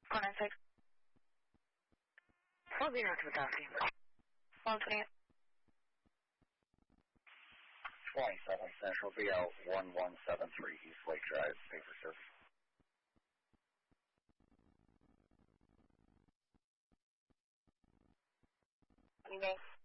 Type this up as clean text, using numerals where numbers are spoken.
496. What being to Taxi? 128. 27 Central VL 1173 East Lake Drive, paper service. Okay.